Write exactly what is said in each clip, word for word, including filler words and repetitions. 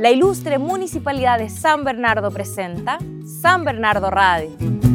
La ilustre Municipalidad de San Bernardo presenta San Bernardo Radio.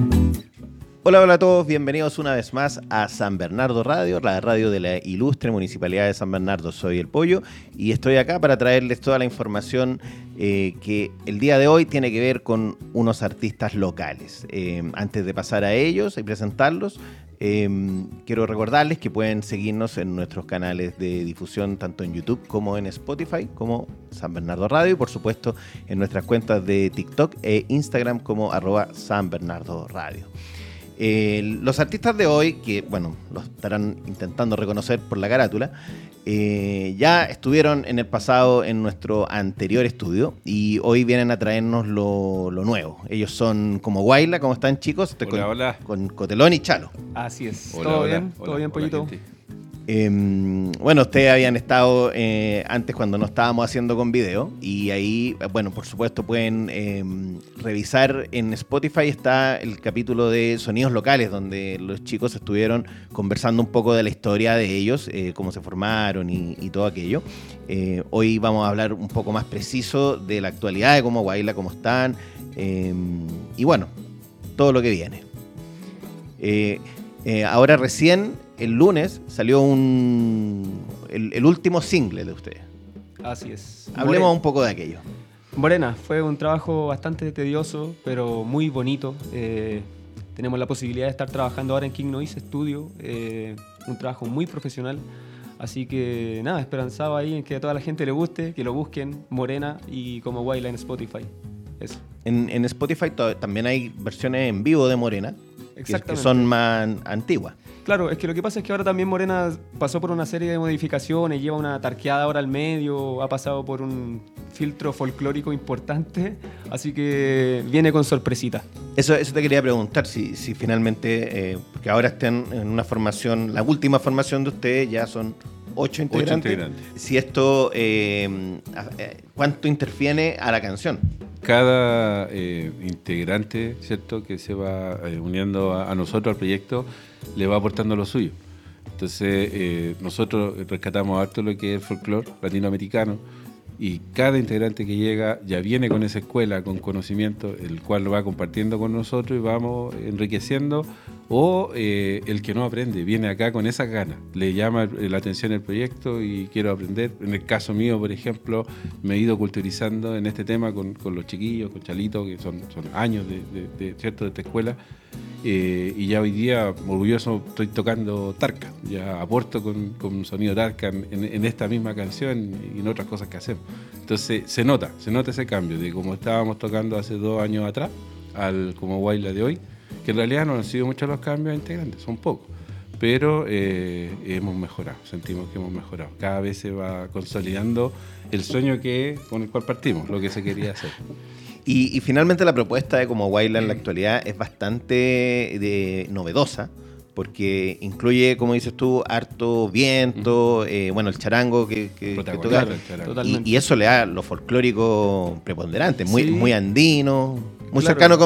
Hola, hola a todos, bienvenidos una vez más a San Bernardo Radio, la radio de la ilustre Municipalidad de San Bernardo. Soy el Pollo y estoy acá para traerles toda la información eh, que el día de hoy tiene que ver con unos artistas locales. Eh, antes de pasar a ellos y presentarlos, eh, quiero recordarles que pueden seguirnos en nuestros canales de difusión tanto en YouTube como en Spotify, como San Bernardo Radio, y por supuesto en nuestras cuentas de TikTok e Instagram como arroba San Bernardo Radio. Eh, los artistas de hoy, que bueno, los estarán intentando reconocer por la carátula, eh, ya estuvieron en el pasado en nuestro anterior estudio y hoy vienen a traernos lo, lo nuevo. Ellos son como Guayla. ¿Cómo están, chicos? Estoy hola, con, hola. Con Cotelón y Chalo. Así es. Hola, ¿Todo hola, bien? hola, ¿Todo bien, hola, Pollito? gente. Eh, bueno, ustedes habían estado eh, antes cuando no estábamos haciendo con video y ahí, bueno, por supuesto pueden eh, revisar en Spotify, está el capítulo de Sonidos Locales donde los chicos estuvieron conversando un poco de la historia de ellos, eh, cómo se formaron y, y todo aquello. Eh, hoy vamos a hablar un poco más preciso de la actualidad, de cómo Guayla, cómo están eh, y bueno, todo lo que viene. Eh, eh, ahora recién el lunes salió un el, el último single de ustedes. Así es. Hablemos Morena. un poco de aquello. Morena, fue un trabajo bastante tedioso, pero muy bonito. Eh, tenemos la posibilidad de estar trabajando ahora en King Noise Studio, eh, un trabajo muy profesional. Así que nada, esperanzado ahí en que a toda la gente le guste, que lo busquen, Morena y como Guayla en Spotify. Eso. En, en Spotify to- también hay versiones en vivo de Morena, que, que Exactamente. son más antiguas. Claro, es que lo que pasa es que ahora también Morena pasó por una serie de modificaciones, lleva una tarqueada ahora al medio, ha pasado por un filtro folclórico importante, así que viene con sorpresita. Eso, eso te quería preguntar, si, si finalmente, eh, porque ahora están en una formación, la última formación de ustedes ya son ocho integrantes. Ocho integrantes. Si esto, eh, eh, ¿cuánto interfiere a la canción? Cada eh, integrante, ¿cierto?, que se va eh, uniendo a, a nosotros, al proyecto, le va aportando lo suyo. Entonces, eh, nosotros rescatamos harto lo que es el folclore latinoamericano y cada integrante que llega ya viene con esa escuela, con conocimiento, el cual lo va compartiendo con nosotros y vamos enriqueciendo. O eh, el que no aprende, viene acá con esas ganas, le llama la atención el proyecto y quiero aprender. En el caso mío, por ejemplo, me he ido culturizando en este tema con, con los chiquillos, con Chalito, que son, son años de, de, de, ¿cierto?, de esta escuela. Eh, y ya hoy día, orgulloso, estoy tocando Tarka, ya aporto con, con un sonido Tarka en, en esta misma canción y en otras cosas que hacemos. Entonces se nota, se nota ese cambio de como estábamos tocando hace dos años atrás al como Guayla de hoy, que en realidad no han sido muchos los cambios integrantes, son pocos, pero eh, hemos mejorado, sentimos que hemos mejorado. Cada vez se va consolidando el sueño que con el cual partimos, lo que se quería hacer. Y, y finalmente la propuesta de como Guayla en la actualidad es bastante de, novedosa, porque incluye, como dices tú, harto viento, eh, bueno, el charango que, que, que toca, el charango. Totalmente. y, y eso le da lo folclórico preponderante, muy, Sí. muy andino, muy Claro. cercano